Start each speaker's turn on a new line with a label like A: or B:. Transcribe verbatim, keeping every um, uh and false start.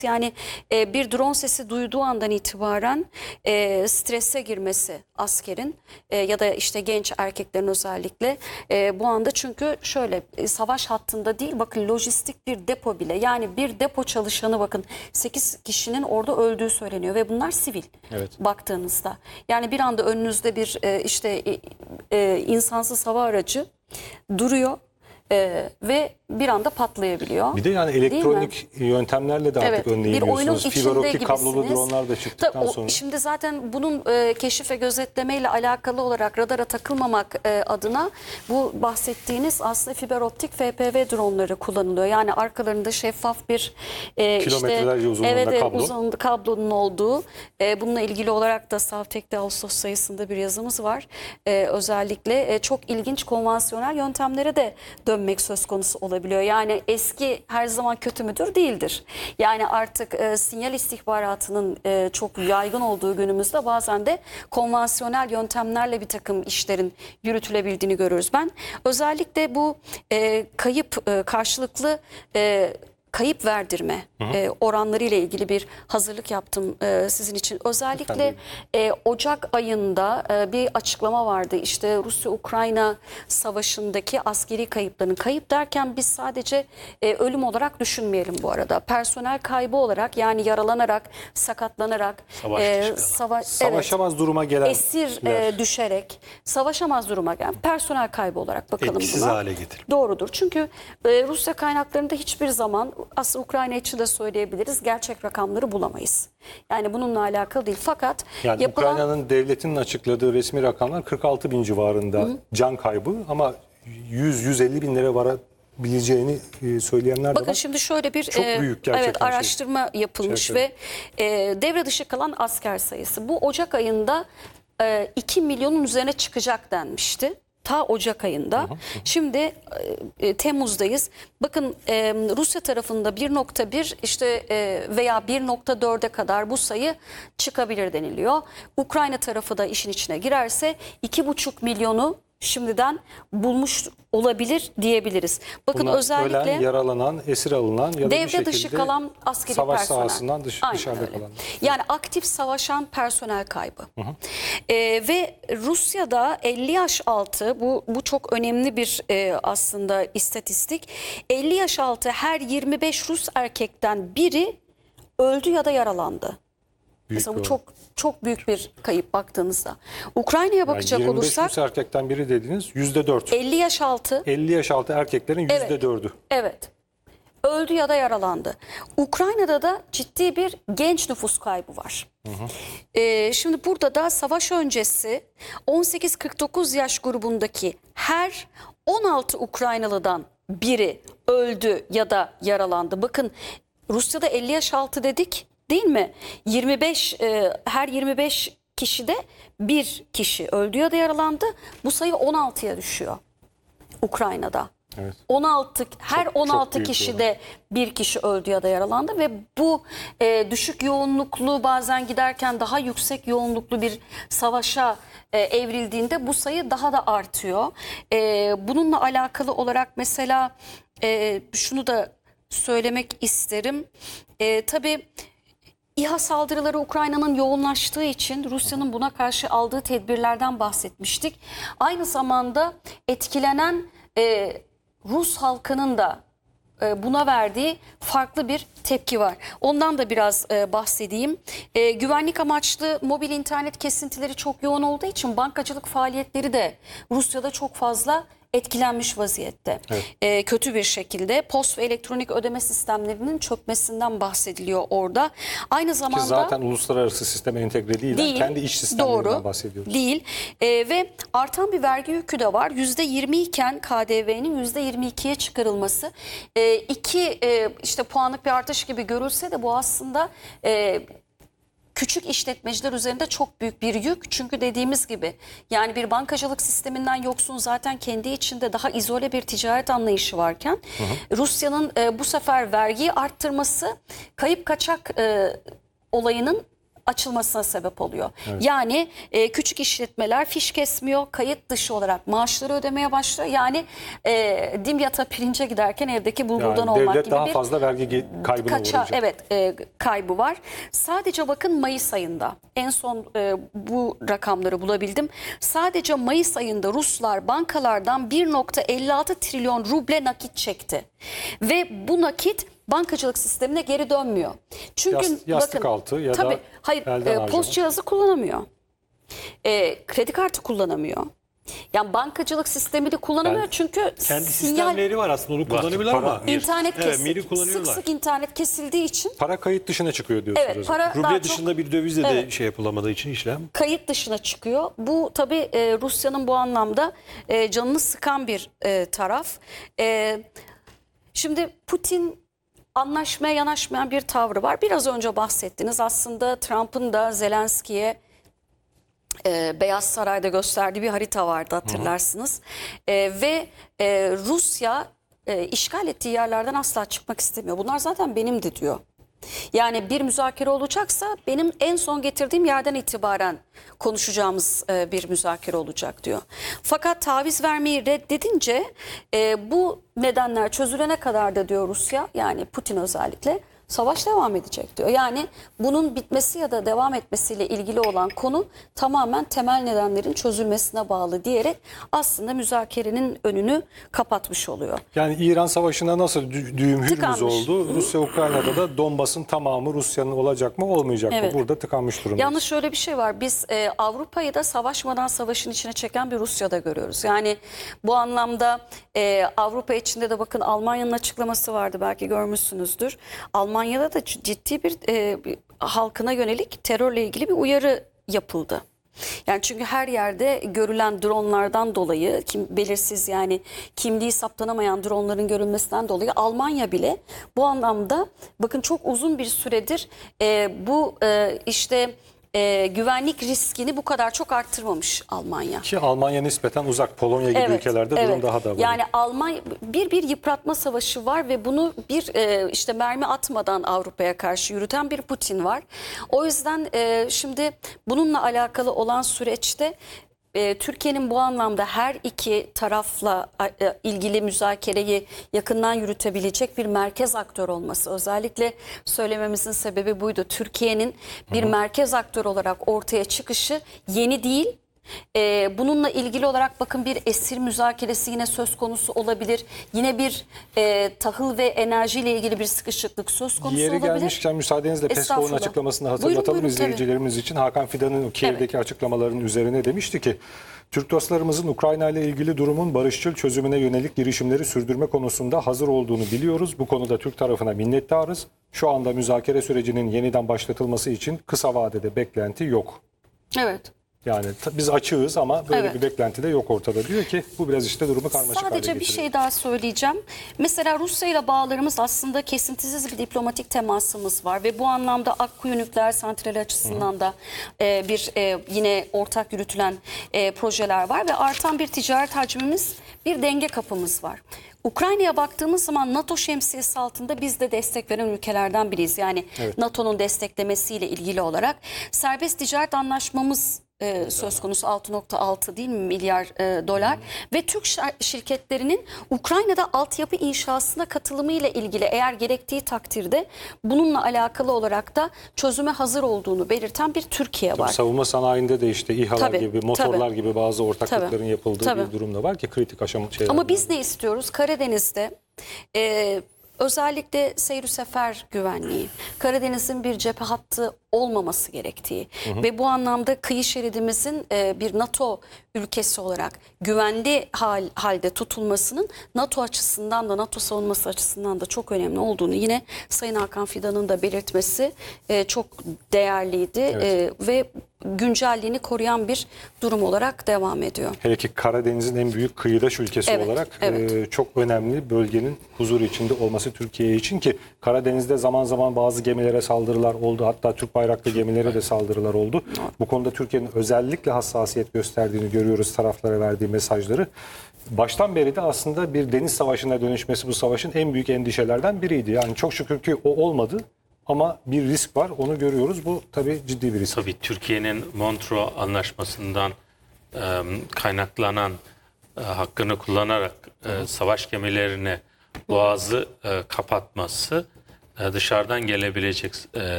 A: Yani e, bir drone sesi duyduğu andan itibaren e, strese girmesi askerin e, ya da işte genç erkeklerin özellikle e, bu anda, çünkü şöyle e, savaş hattında değil, bakın lojistik bir depo bile, yani bir depo çalışanı, bakın sekiz kişinin orada öldüğü söyleniyor ve bunlar sivil,
B: evet,
A: baktığınızda. Yani bir anda önünüzde bir e, işte e, e, insansız hava aracı duruyor. Ee, ve bir anda patlayabiliyor.
B: Bir de yani elektronik yöntemlerle de artık
A: Evet, bir oyunun
B: önleyebiliyorsunuz. Fiber
A: içinde
B: optik kablolu
A: gibisiniz.
B: dronlar da çıktıktan
A: Tabii o,
B: sonra.
A: Şimdi zaten bunun e, keşif ve gözetlemeyle alakalı olarak radara takılmamak e, adına bu bahsettiğiniz aslında fiber optik F P V dronları kullanılıyor. Yani arkalarında şeffaf bir e,
B: Kilometrelerce
A: işte,
B: uzunluğunda
A: evet,
B: kablo.
A: uzun kablonun olduğu, e, bununla ilgili olarak da Savtek'te Ağustos sayısında bir yazımız var. E, özellikle e, çok ilginç konvansiyonel yöntemlere de dönmek söz konusu olabiliyor. Yani eski her zaman kötü müdür? Değildir. Yani artık e, sinyal istihbaratının e, çok yaygın olduğu günümüzde bazen de konvansiyonel yöntemlerle bir takım işlerin yürütülebildiğini görüyoruz. Ben özellikle bu e, kayıp e, karşılıklı e, kayıp verdirme e, oranları ile ilgili bir hazırlık yaptım e, sizin için. Özellikle e, Ocak ayında e, bir açıklama vardı. İşte Rusya-Ukrayna savaşındaki askeri kayıpların, kayıp derken biz sadece e, ölüm olarak düşünmeyelim bu arada. Personel kaybı olarak, yani yaralanarak, sakatlanarak,
C: Savaş
A: e, sava
B: Savaşamaz
A: evet,
B: duruma gelen
A: esir e, düşerek, savaşamaz duruma gelen personel kaybı olarak bakalım
C: etkisiz
A: buna.
C: hale getir.
A: Doğrudur. Çünkü e, Rusya kaynaklarında hiçbir zaman, aslında Ukrayna için de söyleyebiliriz, gerçek rakamları bulamayız. Yani bununla alakalı değil. Fakat
B: yani
A: yapılan...
B: Ukrayna'nın devletinin açıkladığı resmi rakamlar kırk altı bin civarında Hı. can kaybı, ama yüz yüz elli binlere varabileceğini e, söyleyenler de var.
A: Bakın şimdi şöyle bir
B: Çok
A: e,
B: büyük gerçekten
A: evet, araştırma
B: şey.
A: yapılmış
B: Şey
A: ve e, devre dışı kalan asker sayısı bu Ocak ayında e, iki milyonun üzerine çıkacak denmişti. Ta Ocak ayında. Hı hı. Şimdi e, Temmuz'dayız. Bakın e, Rusya tarafında bir nokta bir işte e, veya bir nokta dörde kadar bu sayı çıkabilir deniliyor. Ukrayna tarafı da işin içine girerse iki buçuk milyonu şimdiden bulmuş olabilir diyebiliriz. Bakın
B: Bunlar
A: özellikle
B: ölen, yaralanan, esir alınan ya da
A: devre
B: bir şekilde
A: dışı kalan askeri
B: savaş
A: personel.
B: sahasından dış, dışarıda
A: öyle.
B: kalan.
A: Yani aktif savaşan personel kaybı.
B: Hı hı.
A: Ee, ve Rusya'da elli yaş altı, bu bu çok önemli bir e, aslında istatistik. elli yaş altı her yirmi beş Rus erkekten biri öldü ya da yaralandı.
B: Büyük
A: Mesela bu
B: bir
A: çok çok büyük bir kayıp baktığınızda. Ukrayna'ya bakacak
B: yani yirmi beş
A: olursak
B: Rus erkekten biri dediniz, yüzde dört.
A: elli yaş altı.
B: elli yaş altı erkeklerin yüzde dördü.
A: Evet. Öldü ya da yaralandı. Ukrayna'da da ciddi bir genç nüfus kaybı var. Hı hı. Ee, şimdi burada da savaş öncesi on sekiz kırk dokuz yaş grubundaki her on altı Ukraynalıdan biri öldü ya da yaralandı. Bakın Rusya'da elli yaş altı dedik, değil mi? yirmi beş e, her yirmi beş kişide bir kişi öldü ya da yaralandı. Bu sayı on altıya düşüyor Ukrayna'da.
B: Evet.
A: on altı her
B: Çok-
A: on altı
B: çok büyük
A: kişide bir kişi öldü ya da yaralandı ve bu e, düşük yoğunluklu, bazen giderken daha yüksek yoğunluklu bir savaşa e, evrildiğinde bu sayı daha da artıyor. E, bununla alakalı olarak mesela e, şunu da söylemek isterim. E, tabii İHA saldırıları Ukrayna'nın yoğunlaştığı için Rusya'nın buna karşı aldığı tedbirlerden bahsetmiştik. Aynı zamanda etkilenen e, Rus halkının da e, buna verdiği farklı bir tepki var. Ondan da biraz e, bahsedeyim. E, güvenlik amaçlı mobil internet kesintileri çok yoğun olduğu için bankacılık faaliyetleri de Rusya'da çok fazla etkilenmiş vaziyette.
B: Evet.
A: E, kötü bir şekilde post ve elektronik ödeme sistemlerinin çökmesinden bahsediliyor orada. Aynı zamanda
B: Ki zaten uluslararası sisteme entegre değil,
A: değil,
B: kendi iç sistemlerinden
A: doğru,
B: bahsediyoruz.
A: Değil. E, ve artan bir vergi yükü de var. yüzde yirmi iken K D V'nin yüzde yirmi ikiye çıkarılması e, iki e, işte puanlık bir artış gibi görülse de bu aslında e, küçük işletmeciler üzerinde çok büyük bir yük. Çünkü dediğimiz gibi, yani bir bankacılık sisteminden yoksun, zaten kendi içinde daha izole bir ticaret anlayışı varken hı hı. Rusya'nın e, bu sefer vergiyi arttırması kayıp kaçak e, olayının açılmasına sebep oluyor. Evet. Yani e, küçük işletmeler fiş kesmiyor, kayıt dışı olarak maaşları ödemeye başlıyor. Yani e, dimyata pirince giderken evdeki bulgurdan
B: yani
A: olmak
B: devlet
A: gibi
B: daha
A: bir
B: fazla vergi kaybına
A: kaça,
B: uğrayacak.
A: evet e, kaybı var. Sadece bakın Mayıs ayında en son e, bu rakamları bulabildim. Sadece Mayıs ayında Ruslar bankalardan bir nokta elli altı trilyon ruble nakit çekti. Ve bu nakit bankacılık sistemine geri dönmüyor. Çünkü
B: Yas, yastık
A: bakın,
B: altı ya
A: tabii,
B: da
A: hayır,
B: elden
A: e,
B: harcama.
A: post cihazı kullanamıyor. E, kredi kartı kullanamıyor. Yani bankacılık sistemi de kullanamıyor
C: Yani
A: çünkü
C: kendi
A: sinyal,
C: sistemleri var aslında, onu kullanabilirler
B: para-
C: ama.
A: internet
C: Evet,
A: kesildi.
C: miri
A: Sık
C: kullanıyorlar.
A: sık internet kesildiği için
B: Para kayıt dışına çıkıyor diyorsunuz.
A: evet,
B: hocam.
A: para daha
C: Ruble
A: çok
C: dışında bir dövizle de
A: Evet.
C: şey yapılamadığı için işlem.
A: kayıt dışına çıkıyor. Bu tabii e, Rusya'nın bu anlamda e, canını sıkan bir e, taraf. E, şimdi Putin anlaşmaya yanaşmayan bir tavrı var. Biraz önce bahsettiniz. Aslında Trump'ın da Zelenski'ye e, Beyaz Saray'da gösterdiği bir harita vardı, hatırlarsınız. E, ve e, Rusya e, işgal ettiği yerlerden asla çıkmak istemiyor. Bunlar zaten benimdi diyor. Yani bir müzakere olacaksa benim en son getirdiğim yerden itibaren konuşacağımız e, bir müzakere olacak diyor. Fakat taviz vermeyi reddedince e, bu nedenler çözülene kadar da diyor Rusya, yani Putin özellikle, savaş devam edecek diyor. Yani bunun bitmesi ya da devam etmesiyle ilgili olan konu tamamen temel nedenlerin çözülmesine bağlı diyerek aslında müzakerenin önünü kapatmış oluyor.
B: Yani İran Savaşı'nda nasıl dü- düğüm hürmüz
A: Tıkanmış.
B: oldu? Rusya Ukrayna'da da Donbas'ın tamamı Rusya'nın olacak mı olmayacak
A: Evet.
B: mı? Burada tıkanmış durumda.
A: Yalnız şöyle bir şey var. Biz e, Avrupa'yı da savaşmadan savaşın içine çeken bir Rusya'da görüyoruz. Yani bu anlamda e, Avrupa içinde de bakın Almanya'nın açıklaması vardı, belki görmüşsünüzdür. Almanya'da da ciddi bir, e, bir halkına yönelik terörle ilgili bir uyarı yapıldı. Yani çünkü her yerde görülen dronlardan dolayı, kim belirsiz, yani kimliği saptanamayan dronların görülmesinden dolayı Almanya bile bu anlamda bakın çok uzun bir süredir e, bu e, işte e, güvenlik riskini bu kadar çok arttırmamış Almanya.
B: Ki Almanya nispeten uzak, Polonya gibi ülkelerde durum daha da var.
A: Yani Almanya bir bir yıpratma savaşı var ve bunu bir e, işte mermi atmadan Avrupa'ya karşı yürüten bir Putin var. O yüzden e, şimdi bununla alakalı olan süreçte e, Türkiye'nin bu anlamda her iki tarafla e, ilgili müzakereyi yakından yürütebilecek bir merkez aktör olması. Özellikle söylememizin sebebi buydu. Türkiye'nin bir Hı-hı. merkez aktör olarak ortaya çıkışı yeni değil. Ee, bununla ilgili olarak bakın bir esir müzakeresi yine söz konusu olabilir. Yine bir e, tahıl ve enerjiyle ilgili bir sıkışıklık söz konusu
B: Yeri
A: olabilir.
B: gelmişken müsaadenizle Peskov'un açıklamasını hatırlatalım
A: buyurun, buyurun,
B: izleyicilerimiz
A: tabii.
B: için. Hakan Fidan'ın Kiev'deki evet. açıklamaların üzerine demişti ki Türk dostlarımızın Ukrayna ile ilgili durumun barışçıl çözümüne yönelik girişimleri sürdürme konusunda hazır olduğunu biliyoruz. Bu konuda Türk tarafına minnettarız. Şu anda müzakere sürecinin yeniden başlatılması için kısa vadede beklenti yok.
A: Evet.
B: Yani biz açığız ama böyle
A: evet.
B: bir beklenti de yok ortada, diyor ki bu biraz işte durumu karmaşık hale getiriyor.
A: Sadece bir şey daha söyleyeceğim. Mesela Rusya ile bağlarımız aslında kesintisiz bir diplomatik temasımız var ve bu anlamda Akkuyu Nükleer Santrali açısından Hı. da e, bir e, yine ortak yürütülen e, projeler var ve artan bir ticaret hacmimiz, bir denge kapımız var. Ukrayna'ya baktığımız zaman NATO şemsiyesi altında biz de destek veren ülkelerden biriyiz. Yani evet. NATO'nun desteklemesiyle ilgili olarak serbest ticaret anlaşmamız e, söz konusu, altı nokta altı değil mi milyar e, dolar hmm. ve Türk şirketlerinin Ukrayna'da altyapı inşasına katılımıyla ilgili eğer gerektiği takdirde bununla alakalı olarak da çözüme hazır olduğunu belirten bir Türkiye var.
B: Savunma sanayinde de işte İHA'lar tabii, gibi, motorlar tabii. gibi bazı ortaklıkların tabii, yapıldığı tabii. bir durumda var ki kritik aşama şeyler.
A: Ama biz ne istiyoruz? Karadeniz'de e, özellikle seyir sefer güvenliği, Karadeniz'in bir cephe hattı olmaması gerektiği hı hı. ve bu anlamda kıyı şeridimizin e, bir NATO ülkesi olarak güvenli hal, halde tutulmasının NATO açısından da NATO savunması açısından da çok önemli olduğunu yine Sayın Hakan Fidan'ın da belirtmesi e, çok değerliydi evet. e, ve güncelliğini koruyan bir durum olarak devam ediyor.
B: Hele ki Karadeniz'in en büyük kıyıdaş ülkesi evet, olarak evet. E, çok önemli, bölgenin huzuru içinde olması Türkiye için ki Karadeniz'de zaman zaman bazı gemilere saldırılar oldu. Hatta Türk bayraklı gemilere de saldırılar oldu. Evet. Bu konuda Türkiye'nin özellikle hassasiyet gösterdiğini görüyoruz, taraflara verdiği mesajları. Baştan beri de aslında bir deniz savaşına dönüşmesi bu savaşın en büyük endişelerden biriydi. Yani çok şükür ki o olmadı. ama bir risk var. Onu görüyoruz. Bu tabii ciddi bir risk.
D: Tabii Türkiye'nin Montreux Anlaşması'ndan e, kaynaklanan e, hakkını kullanarak e, savaş gemilerini boğazı e, kapatması e, dışarıdan gelebilecek e,